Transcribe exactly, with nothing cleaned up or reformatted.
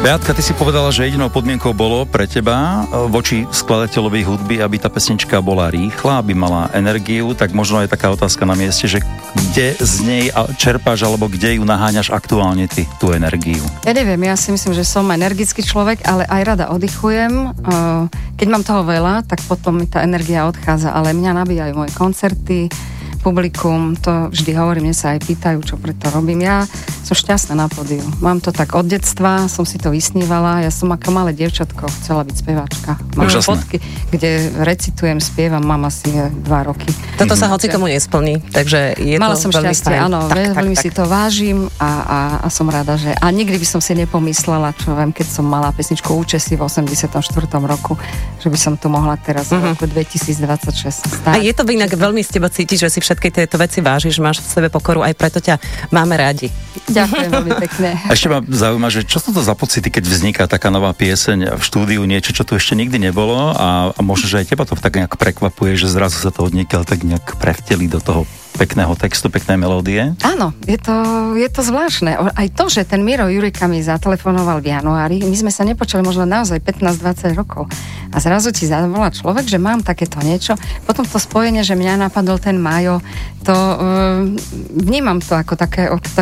Beatka, ty si povedala, že jedinou podmienkou bolo pre teba voči skladateľovi hudby, aby tá pesnička bola rýchla, aby mala energiu, tak možno je taká otázka na mieste, že kde z nej čerpáš, alebo kde ju naháňaš aktuálne ty, tú energiu? Ja neviem, ja si myslím, že som energický človek, ale aj rada oddychujem. Keď mám toho veľa, tak potom mi tá energia odchádza, ale mňa nabíjajú moje koncerty, publikum, to vždy hovorím, mne sa aj pýtajú, čo preto robím. Ja som šťastná na pódiu. Mám to tak od detstva, som si to vysnívala. Ja som ako malé dievčatko chcela byť speváčka. Mám fotky, kde recitujem, spievam, mám asi dva roky. Toto sa hoci komu nesplní, takže je Mala to som veľmi šťastie, fajn. áno, Tak, veľ, tak, veľmi tak. si to vážim a, a, a som rada, že... A nikdy by som si nepomyslela, čo viem, keď som mala pesničku Účesy v osemdesiatom štvrtom roku, že by som tu mohla teraz v roku dvetisícdvadsaťšesť stáť. A je to inak veľmi z teba cítiť, že si všetky tieto veci vážiš, máš v sebe pokoru, aj preto ťa máme radi. Ďakujem veľmi pekne. A ešte ma zaujíma, že čo sú to za pocity, keď vzniká taká nová pieseň v štúdiu, niečo, čo tu ešte nikdy nebolo a, a možno, že aj teba to tak nejak prekvapuje, že zrazu sa to odniekiaľ tak nejak prevteli do toho pekného textu, peknej melódie? Áno, je to, je to zvláštne. Aj to, že ten Miro Jurika mi zatelefonoval v januári, my sme sa nepočuli možno naozaj pätnásť dvadsať rokov. A zrazu ti zavolá človek, že mám takéto niečo. Potom to spojenie, že mňa napadol ten Majo, to uh, vnímam to ako také,